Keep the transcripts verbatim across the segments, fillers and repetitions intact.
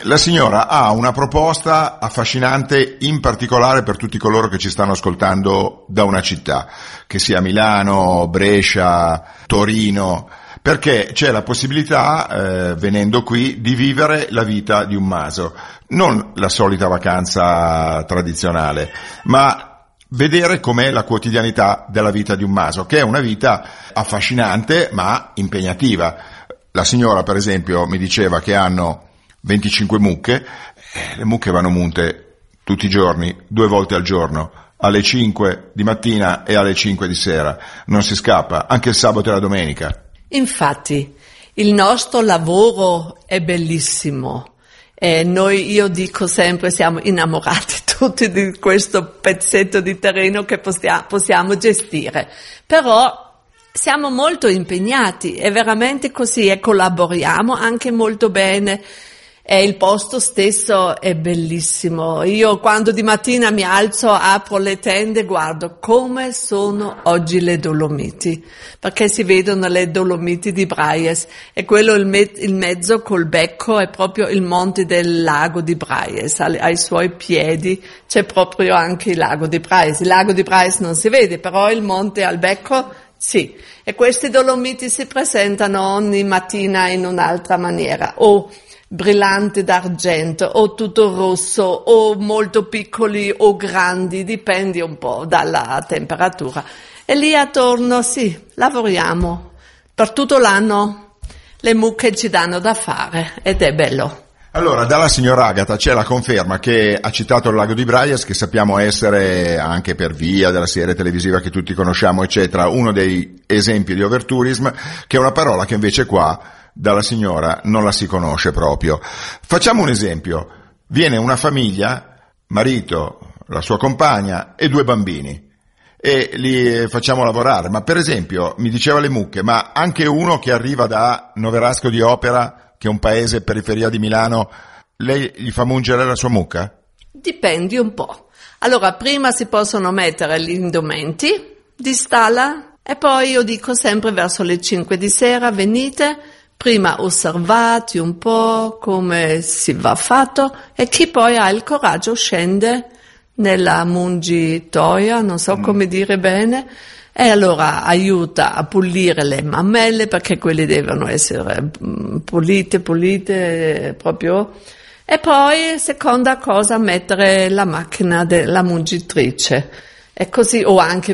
La signora ha una proposta affascinante, in particolare per tutti coloro che ci stanno ascoltando da una città, che sia Milano, Brescia, Torino, perché c'è la possibilità, eh, venendo qui, di vivere la vita di un maso. Non la solita vacanza tradizionale, ma vedere com'è la quotidianità della vita di un maso, che è una vita affascinante ma impegnativa. La signora, per esempio, mi diceva che hanno venticinque mucche, eh, le mucche vanno munte tutti i giorni, due volte al giorno, alle cinque di mattina e alle cinque di sera. Non si scappa, anche il sabato e la domenica. Infatti, il nostro lavoro è bellissimo. E noi, io dico sempre, siamo innamorati tutti di questo pezzetto di terreno che possiamo, possiamo gestire. Però siamo molto impegnati, è veramente così, e collaboriamo anche molto bene. E il posto stesso è bellissimo. Io quando di mattina mi alzo, apro le tende, guardo come sono oggi le Dolomiti, perché si vedono le Dolomiti di Braies, e quello il, me- il mezzo col becco è proprio il monte del lago di Braies. Ai, ai suoi piedi c'è proprio anche il lago di Braies. Il lago di Braies non si vede, però il monte al becco sì. E questi Dolomiti si presentano ogni mattina in un'altra maniera, o brillante d'argento, o tutto rosso, o molto piccoli o grandi, dipende un po' dalla temperatura. E lì attorno, sì, lavoriamo. Per tutto l'anno le mucche ci danno da fare ed è bello. Allora, dalla signora Agata c'è la conferma che ha citato il lago di Braies, che sappiamo essere, anche per via della serie televisiva che tutti conosciamo, eccetera, uno dei esempi di overtourism, che è una parola che invece qua dalla signora non la si conosce proprio. Facciamo un esempio. Viene una famiglia, marito, la sua compagna e due bambini, e li facciamo lavorare. Ma per esempio, mi diceva le mucche, ma anche uno che arriva da Noverasco di Opera, che è un paese periferia di Milano, lei gli fa mungere la sua mucca? Dipende un po'. Allora, prima si possono mettere gli indumenti di stalla, e poi io dico sempre verso le cinque di sera venite. Prima osservati un po' come si va fatto, e chi poi ha il coraggio scende nella mungitoia, non so come dire bene, e allora aiuta a pulire le mammelle, perché quelle devono essere pulite, pulite proprio. E poi, seconda cosa, mettere la macchina della mungitrice. E così, o anche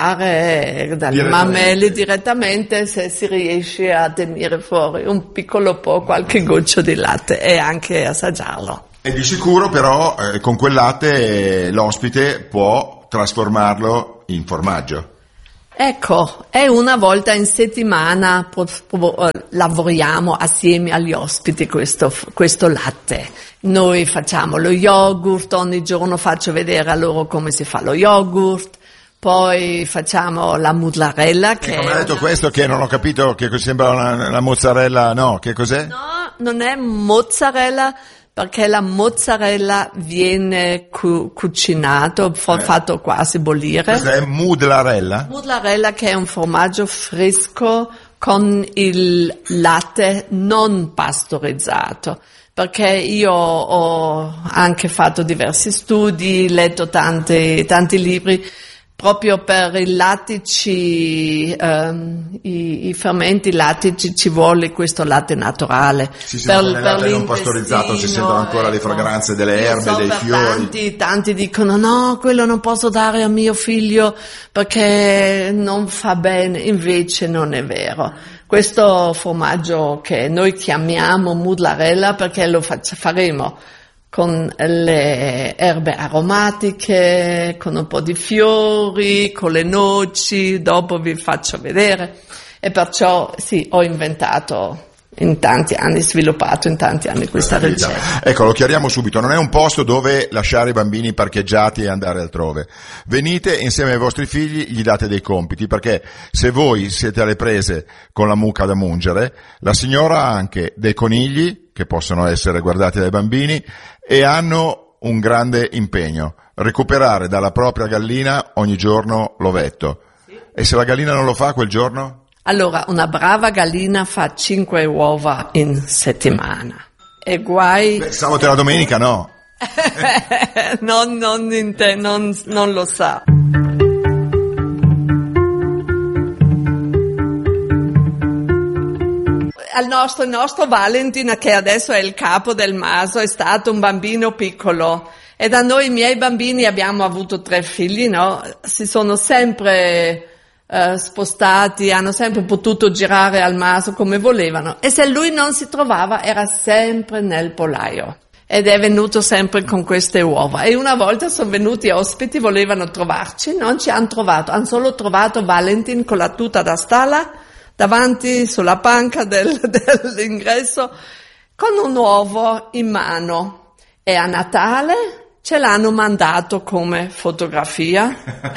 provare dalle mammelle direttamente, se si riesce a tenere fuori un piccolo po', qualche goccio di latte, e anche assaggiarlo. E di sicuro però eh, con quel latte eh, l'ospite può trasformarlo in formaggio. Ecco, è una volta in settimana pro, pro, lavoriamo assieme agli ospiti questo, questo latte. Noi facciamo lo yogurt, ogni giorno faccio vedere a loro come si fa lo yogurt, poi facciamo la mozzarella. Che e come ha detto una... questo che non ho capito, che sembra una, una mozzarella, no, che cos'è? No, non è mozzarella, perché la mozzarella viene cu- cucinato, eh. fatto quasi bollire. Cos'è mozzarella? Mozzarella, che è un formaggio fresco con il latte non pastorizzato. Perché io ho anche fatto diversi studi, letto tanti, tanti libri, proprio per i lattici, ehm, i, i fermenti lattici ci vuole questo latte naturale. Sì, sì, per, per latte non pastorizzato si sentono ancora ecco, le fragranze delle erbe, so, dei fiori. Tanti, tanti dicono no, quello non posso dare a mio figlio perché non fa bene, invece non è vero. Questo formaggio che noi chiamiamo mozzarella, perché lo faccia, faremo con le erbe aromatiche, con un po' di fiori, con le noci, dopo vi faccio vedere. E perciò sì, ho inventato in tanti anni, sviluppato in tanti anni questa ricetta. Ecco, lo chiariamo subito, non è un posto dove lasciare i bambini parcheggiati e andare altrove. Venite insieme ai vostri figli, gli date dei compiti, perché se voi siete alle prese con la mucca da mungere, la signora ha anche dei conigli che possono essere guardati dai bambini e hanno un grande impegno: recuperare dalla propria gallina ogni giorno l'ovetto. Sì. E se la gallina non lo fa quel giorno? Allora, una brava gallina fa cinque uova in settimana. E guai... Beh, sabato e la domenica no. non, non, inte- non, non lo sa. Al nostro, il nostro Valentin, che adesso è il capo del Maso, è stato un bambino piccolo. E da noi, i miei bambini, abbiamo avuto tre figli, no? Si sono sempre eh, spostati, hanno sempre potuto girare al Maso come volevano. E se lui non si trovava, era sempre nel pollaio. Ed è venuto sempre con queste uova. E una volta sono venuti ospiti, volevano trovarci, non ci hanno trovato. Hanno solo trovato Valentin con la tuta da stalla, davanti sulla panca del, dell'ingresso, con un uovo in mano. E a Natale ce l'hanno mandato come fotografia.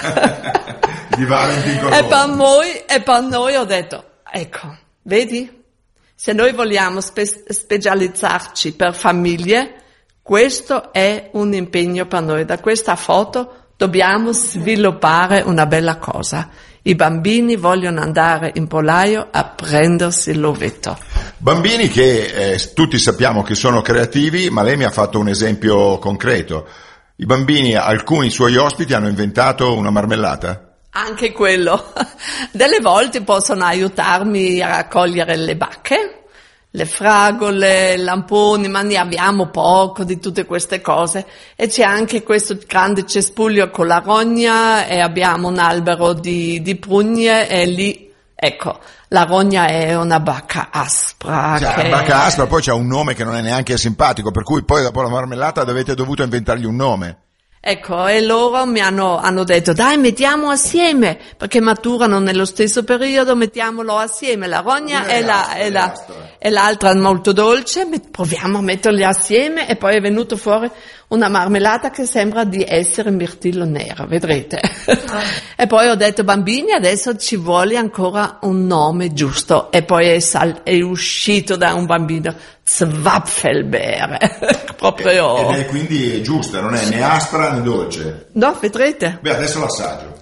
Di Valentin con e per noi, e per noi ho detto, ecco, vedi? Se noi vogliamo spe- specializzarci per famiglie, questo è un impegno per noi. Da questa foto dobbiamo sviluppare una bella cosa. I bambini vogliono andare in pollaio a prendersi l'ovetto. Bambini che eh, tutti sappiamo che sono creativi, ma lei mi ha fatto un esempio concreto. I bambini, alcuni suoi ospiti, hanno inventato una marmellata? Anche quello. Delle volte possono aiutarmi a raccogliere le bacche, le fragole, lamponi, ma ne abbiamo poco di tutte queste cose. E c'è anche questo grande cespuglio con la rogna e abbiamo un albero di, di prugne e lì, ecco, la rogna è una bacca aspra. Cioè, che... una bacca aspra, poi c'ha un nome che non è neanche simpatico, per cui poi dopo la marmellata avete dovuto inventargli un nome. Ecco, e loro mi hanno, hanno detto, dai, mettiamo assieme, perché maturano nello stesso periodo, mettiamolo assieme, la rogna e, la, e, la, e l'altra molto dolce, proviamo a metterli assieme, e poi è venuto fuori una marmellata che sembra di essere mirtillo nero, vedrete. E poi ho detto, bambini, adesso ci vuole ancora un nome giusto, e poi è, sal- è uscito da un bambino, Zwapfelbeere, proprio... Ed è quindi giusta, non è né aspra né dolce. No, vedrete. Beh, adesso l'assaggio.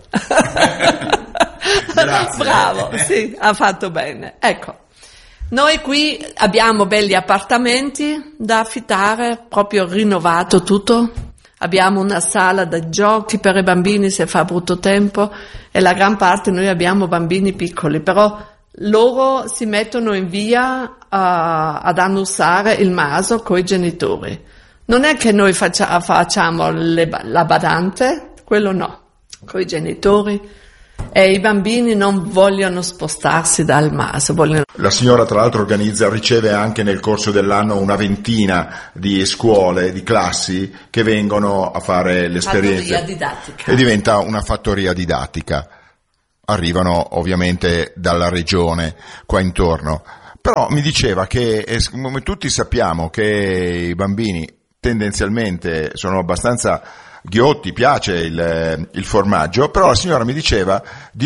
Grazie. Bravo, sì, ha fatto bene. Ecco, noi qui abbiamo belli appartamenti da affittare, proprio rinnovato tutto. Abbiamo una sala da giochi per i bambini se fa brutto tempo, e la gran parte noi abbiamo bambini piccoli, però loro si mettono in via uh, ad annusare il Maso coi genitori. Non è che noi faccia, facciamo le, la badante, quello no, coi genitori, e i bambini non vogliono spostarsi dal Maso. Vogliono... La signora tra l'altro organizza, riceve anche nel corso dell'anno una ventina di scuole, di classi che vengono a fare l'esperienza. Fattoria didattica. E diventa una fattoria didattica. Arrivano ovviamente dalla regione qua intorno, però mi diceva che, come tutti sappiamo, che i bambini tendenzialmente sono abbastanza ghiotti, piace il, il formaggio, però la signora mi diceva di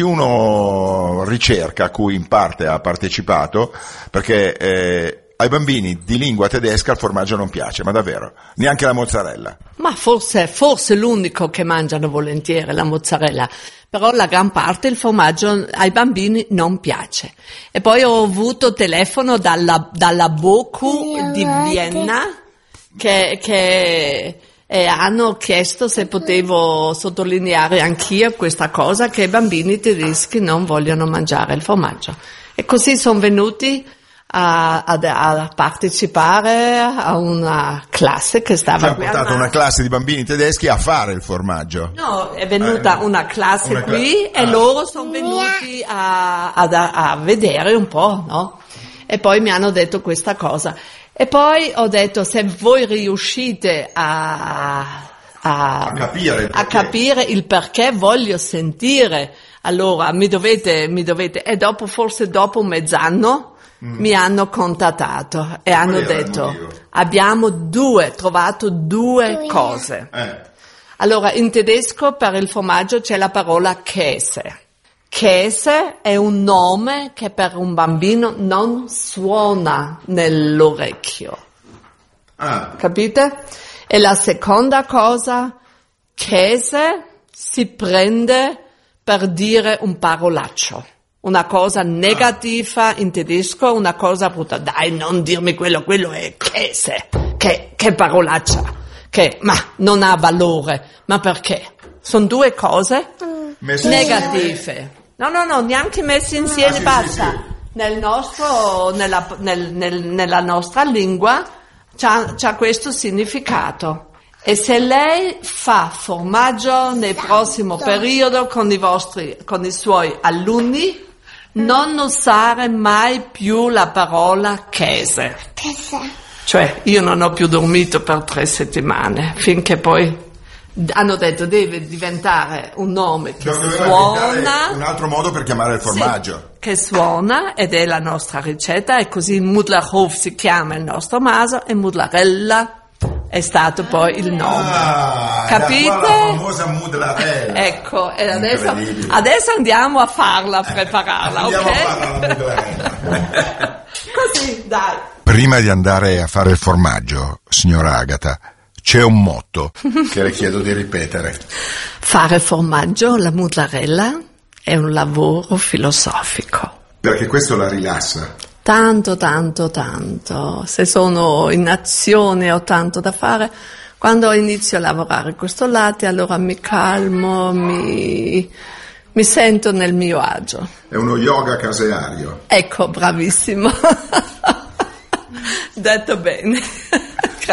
una ricerca a cui in parte ha partecipato, perché eh, ai bambini di lingua tedesca il formaggio non piace, ma davvero, neanche la mozzarella. Ma forse, forse l'unico che mangiano volentieri la mozzarella, però la gran parte il formaggio ai bambini non piace. E poi ho avuto telefono dalla, dalla Boku di Vienna che, che e hanno chiesto se potevo sottolineare anch'io questa cosa, che i bambini tedeschi non vogliono mangiare il formaggio. E così sono venuti A, a, a partecipare a una classe che stava qui. Ha portato una classe di bambini tedeschi a fare il formaggio. No, è venuta eh, una classe una qui cla- e ah. loro sono venuti a, a, a vedere un po', no? E poi mi hanno detto questa cosa. E poi ho detto, se voi riuscite a, a, a, capire, a capire il perché, voglio sentire, allora mi dovete, mi dovete, e dopo, forse dopo un mezz'anno, Mm. mi hanno contattato e hanno detto abbiamo due, trovato due cose. Eh. Allora, in tedesco per il formaggio c'è la parola Käse. Käse è un nome che per un bambino non suona nell'orecchio. Ah. Capite? E la seconda cosa, Käse si prende per dire un parolaccio. una cosa negativa in tedesco, una cosa brutta. Dai, non dirmi quello, quello è Käse. Che, che parolaccia, che ma non ha valore. Ma perché? Sono due cose Messi negative. insieme. No, no, no, neanche messi insieme, Ah, sì, basta. sì, sì. Nel nostro, nella, nel, nel, nella nostra lingua c'ha, c'ha questo significato. E se lei fa formaggio nel prossimo periodo con i vostri, con i suoi alunni, non usare mai più la parola Käse. Cioè, io non ho più dormito per tre settimane, finché poi hanno detto deve diventare un nome che Doveva suona, diventare un altro modo per chiamare il formaggio. sì, che suona, ed è la nostra ricetta, e così Mudlarhof si chiama il nostro maso, e Mudlarella è stato poi il nome. Ah, Capite? Da qua la famosa Mudlarella. Ecco, e adesso, Incredibile. adesso andiamo a farla, a prepararla, Andiamo ok? a farla la Mudlarella. Così, dai. Prima di andare a fare il formaggio, signora Agata, c'è un motto che le chiedo di ripetere. Fare formaggio, la Mudlarella, è un lavoro filosofico. Perché questo la rilassa. Tanto, tanto, tanto. Se sono in azione ho tanto da fare. Quando inizio a lavorare questo latte, allora mi calmo, mi, mi sento nel mio agio. È uno yoga caseario. Ecco, bravissimo. Detto bene.